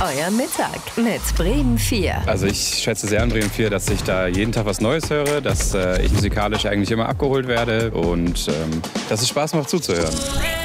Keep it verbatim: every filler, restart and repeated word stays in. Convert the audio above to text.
Euer Mittag mit Bremen vier. Also ich schätze sehr an Bremen vier, dass ich da jeden Tag was Neues höre, dass äh, ich musikalisch eigentlich immer abgeholt werde und ähm, dass es Spaß macht zuzuhören.